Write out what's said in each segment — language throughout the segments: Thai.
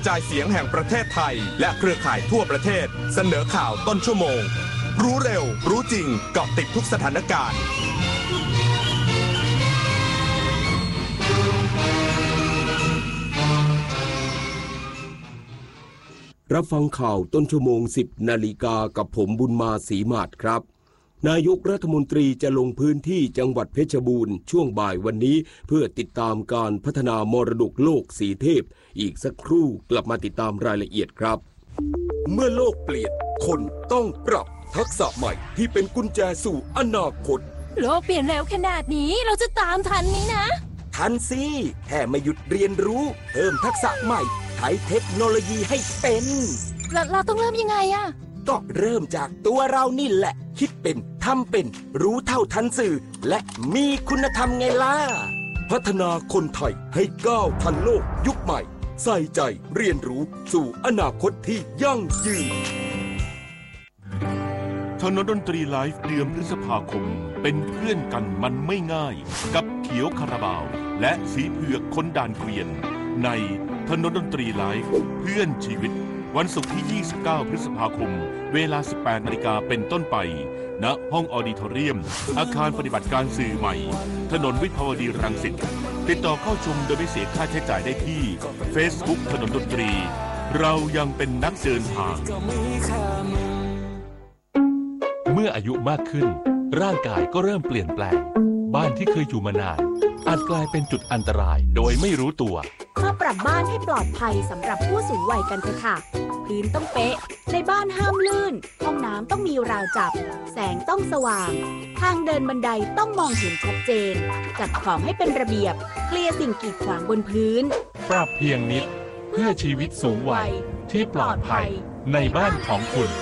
จ่ายเสียงแห่งประเทศไทยและเครือข่ายทั่วประเทศเสนอข่าวต้นชั่วโมงรู้เร็วรู้จริงเกาะติดทุกสถานการณ์รับฟังข่าวต้นชั่วโมง 10 นาฬิกากับผมบุญมาศรีมาศครับนายกรัฐมนตรีจะลงพื้นที่จังหวัดเพชรบูรณ์ช่วงบ่ายวันนี้เพื่อติดตามการพัฒนามรดกโลกสีเทพอีกสักครู่กลับมาติดตามรายละเอียดครับเมื่อโลกเปลี่ยนคนต้องปรับทักษะใหม่ที่เป็นกุญแจสู่อนาคตโลกเปลี่ยนแล้วขนาดนี้เราจะตามทันนี้นะทันสิแค่ไม่หยุดเรียนรู้เพิ่มทักษะใหม่ใช้เทคโนโลยีให้เป็นเราต้องเริ่มยังไงอะก็เริ่มจากตัวเรานี่แหละคิดเป็นทำเป็นรู้เท่าทันสื่อและมีคุณธรรมไงล่ะพัฒนาคนไทยให้ก้าวทันโลกยุคใหม่ใส่ใจเรียนรู้สู่อนาคตที่ยั่งยืนถนนดนตรีไลฟ์เดือนพฤษภาคมเป็นเพื่อนกันมันไม่ง่ายกับเขียวคาราบาวและสีเผือกคนด่านเกวียนในถนนดนตรีไลฟ์เพื่อนชีวิตวันศุกร์ที่ 29 พฤษภาคมเวลา 18 นาฬิกาเป็นต้นไปณห้องออดิทอเรียมอาคารปฏิบัติการสื่อใหม่ถนนวิภาวดีรังสิตติดต่อเข้าชมโดยไม่เสียค่าใช้จ่ายได้ที่ Facebook ถนนดนตรีเรายังเป็นนักเดินทางเมื่ออายุมากขึ้นร่างกายก็เริ่มเปลี่ยนแปลงบ้านที่เคยอยู่มานานอาจกลายเป็นจุดอันตรายโดยไม่รู้ตัวมาปรับบ้านให้ปลอดภัยสำหรับผู้สูงวัยกันเถอะค่ะพื้นต้องเป๊ะในบ้านห้ามลื่นห้องน้ำต้องมีราวจับแสงต้องสว่างทางเดินบันไดต้องมองเห็นชัดเจนจัดของให้เป็นระเบียบเคลียร์สิ่งกีดขวางบนพื้นปรับเพียงนิดเพื่อชีวิตสูงวัยที่ปลอดภัยในบ้านของคุณ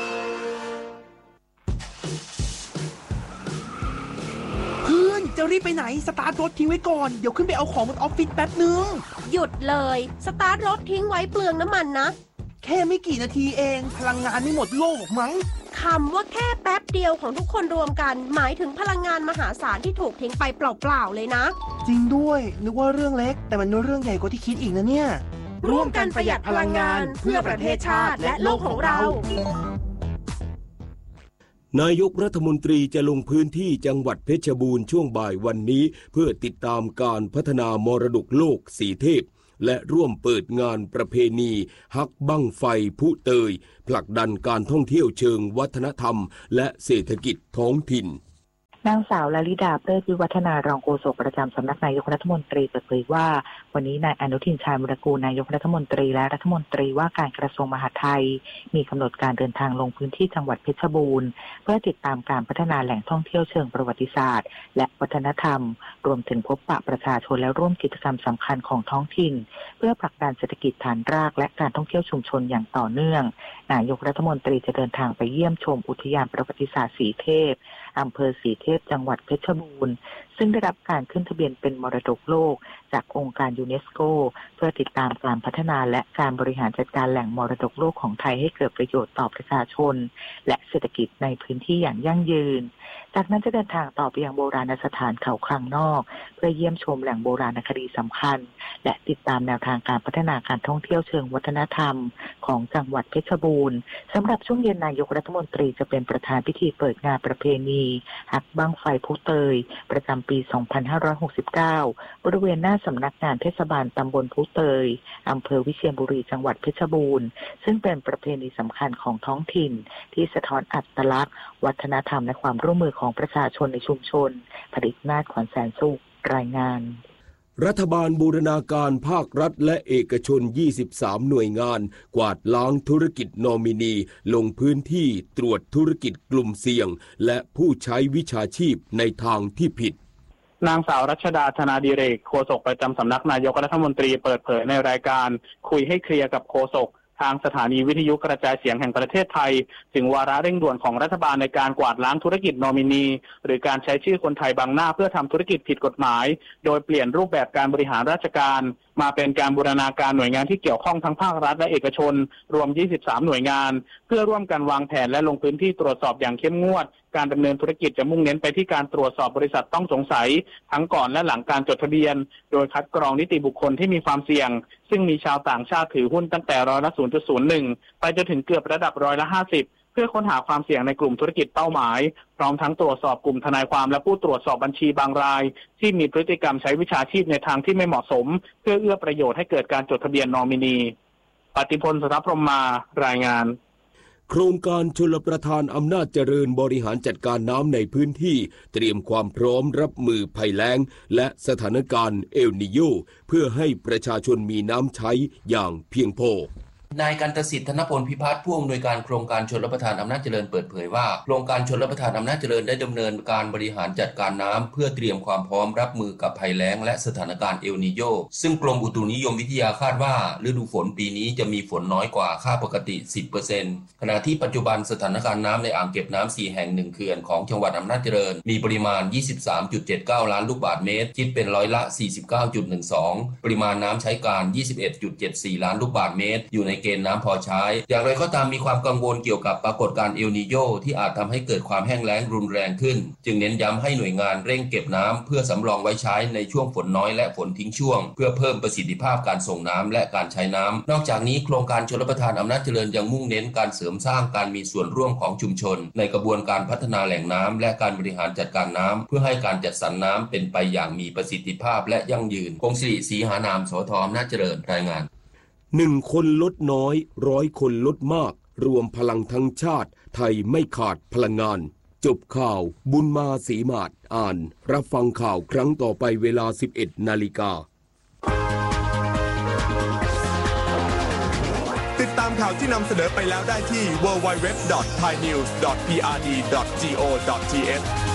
จะรีบไปไหนสตาร์ทรถทิ้งไว้ก่อนเดี๋ยวขึ้นไปเอาของบนออฟฟิศแป๊บนึงหยุดเลยสตาร์ทรถทิ้งไว้เปลืองน้ำมันนะแค่ไม่กี่นาทีเองพลังงานไม่หมดโลกมั้งคำว่าแค่แป๊บเดียวของทุกคนรวมกันหมายถึงพลังงานมหาศาลที่ถูกทิ้งไปเปล่าๆเลยนะจริงด้วยนึกว่าเรื่องเล็กแต่มันเรื่องใหญ่กว่าที่คิดอีกนะเนี่ยร่วมกันประหยัดพลังงานเพื่อประเทศชาติและโลกของเรานายกรัฐมนตรีจะลงพื้นที่จังหวัดเพชรบูรณ์ช่วงบ่ายวันนี้เพื่อติดตามการพัฒนามรดกโลกสีเทพและร่วมเปิดงานประเพณีฮักบั้งไฟผู้เตยผลักดันการท่องเที่ยวเชิงวัฒนธรรมและเศรษฐกิจท้องถิ่นนางสาวลลิดาเลิศวิวัฒนารองโฆษกประจำสำนักนายกรัฐมนตรีเปิดเผยว่าวันนี้นายอนุทินชาญวิรากูลนายกรัฐมนตรีและรัฐมนตรีว่าการกระทรวงมหาดไทยมีกำหนดการเดินทางลงพื้นที่จังหวัดเพชรบูรณ์เพื่อติดตามการพัฒนาแหล่งท่องเที่ยวเชิงประวัติศาสตร์และวัฒนธรรมรวมถึงพบปะประชาชนและร่วมกิจกรรมสำคัญของท้องถิ่นเพื่อผลักดันเศรษฐกิจฐานรากและการท่องเที่ยวชุมชนอย่างต่อเนื่องนายกรัฐมนตรีจะเดินทางไปเยี่ยมชมอุทยานประวัติศาสตร์สีเทพอำเภอสีเทพจังหวัดเพชรบูรณ์ซึ่งได้รับการขึ้นทะเบียนเป็นมรดกโลกจากองค์การยูเนสโกเพื่อติดตามการพัฒนาและการบริหารจัดการแหล่งมรดกโลกของไทยให้เกิดประโยชน์ต่อประชาชนและเศรษฐกิจในพื้นที่อย่างยั่งยืนจากนั้นจะเดินทางต่อไปยังโบราณสถานเขาคลังนอกเพื่อเยี่ยมชมแหล่งโบราณคดีสำคัญและติดตามแนวทางการพัฒนาการท่องเที่ยวเชิงวัฒนธรรมของจังหวัดเพชรบูรณ์สำหรับช่วงเย็นนายกรัฐมนตรีจะเป็นประธานพิธีเปิดงานประเพณีฮักบั้งไฟผู้เตยประจำปี 2569 บริเวณหน้าสำนักงานเทศบาลตำบลผู้เตยอำเภอวิเชียรบุรีจังหวัดเพชรบูรณ์ซึ่งเป็นประเพณีสำคัญของท้องถิ่นที่สะท้อนอัตลักษณ์วัฒนธรรมและความร่วมมือของประชาชนในชุมชนผลิตนาถขวัญแสนสุขรายงานรัฐบาลบูรณาการภาครัฐและเอกชน23หน่วยงานกวาดล้างธุรกิจนอมินีลงพื้นที่ตรวจธุรกิจกลุ่มเสี่ยงและผู้ใช้วิชาชีพในทางที่ผิดนางสาวรัชดาธนาดิเรกโฆษกประจำสำนักนายกรัฐมนตรีเปิดเผยในรายการคุยให้เคลียร์กับโฆษกทางสถานีวิทยุกระจายเสียงแห่งประเทศไทยถึงวาระเร่งด่วนของรัฐบาลในการกวาดล้างธุรกิจนอมินีหรือการใช้ชื่อคนไทยบังหน้าเพื่อทำธุรกิจผิดกฎหมายโดยเปลี่ยนรูปแบบการบริหารราชการมาเป็นการบูรณาการหน่วยงานที่เกี่ยวข้องทั้งภาครัฐและเอกชนรวม23หน่วยงานเพื่อร่วมกันวางแผนและลงพื้นที่ตรวจสอบอย่างเข้มงวดการดำเนินธุรกิจจะมุ่งเน้นไปที่การตรวจสอบบริษัทต้องสงสัยทั้งก่อนและหลังการจดทะเบียนโดยคัดกรองนิติบุคคลที่มีความเสี่ยงซึ่งมีชาวต่างชาติถือหุ้นตั้งแต่0.01%ไปจนถึงเกือบระดับ50%เพื่อค้นหาความเสี่ยงในกลุ่มธุรกิจเป้าหมายพร้อมทั้งตรวจสอบกลุ่มทนายความและผู้ตรวจสอบบัญชีบางรายที่มีพฤติกรรมใช้วิชาชีพในทางที่ไม่เหมาะสมเพื่อเอื้อประโยชน์ให้เกิดการจดทะเบียนนอมินีปฏิพล สุทธพรหมารายงานโครงการชลประทานอำนาจเจริญบริหารจัดการน้ำในพื้นที่เตรียมความพร้อมรับมือภัยแล้งและสถานการณ์เอลนีโญเพื่อให้ประชาชนมีน้ำใช้อย่างเพียงพอนายกันตสิทธิ์ธนพลพิพัฒน์ผู้อำนวยการโครงการชลประทานอำนาจเจริญเปิดเผยว่าโครงการชลประทานอำนาจเจริญได้ดำเนินการบริหารจัดการน้ำเพื่อเตรียมความพร้อมรับมือกับภัยแล้งและสถานการณ์เอลนีโญซึ่งกรมอุตุนิยมวิทยาคาดว่าฤดูฝนปีนี้จะมีฝนน้อยกว่าค่าปกติ 10% ขณะที่ปัจจุบันสถานการณ์น้ำในอ่างเก็บน้ำ4แห่ง1เขื่อนของจังหวัดอำนาจเจริญมีปริมาณ 23.79 ล้านลูกบาศก์เมตรคิดเป็นร้อยละ 49.12 ปริมาณน้ำใช้การ 21.74 ล้านลูกบาศก์เมตรอยู่ในเกณฑ์น้ำพอใช้อย่างไรก็ตามมีความกังวลเกี่ยวกับปรากฏการณ์เอลนีโญที่อาจทำให้เกิดความแห้งแล้งรุนแรงขึ้นจึงเน้นย้ำให้หน่วยงานเร่งเก็บน้ำเพื่อสำรองไว้ใช้ในช่วงฝนน้อยและฝนทิ้งช่วงเพื่อเพิ่มประสิทธิภาพการส่งน้ำและการใช้น้ำนอกจากนี้โครงการชลประทานอำนาจเจริญยังมุ่งเน้นการเสริมสร้างการมีส่วนร่วมของชุมชนในกระบวนการพัฒนาแหล่งน้ำและการบริหารจัดการน้ำเพื่อให้การจัดสรรน้ำเป็นไปอย่างมีประสิทธิภาพและยั่งยืนพงศิริศรีหานาม สท.อำนาจเจริญรายงาน1 คนลดน้อย100 คนลดมากรวมพลังทั้งชาติไทยไม่ขาดพลังงานจบข่าวบุญมาศรีมาศอ่านรับฟังข่าวครั้งต่อไปเวลา 11 นาฬิกาติดตามข่าวที่นำเสนอไปแล้วได้ที่ www.thainews.prd.go.th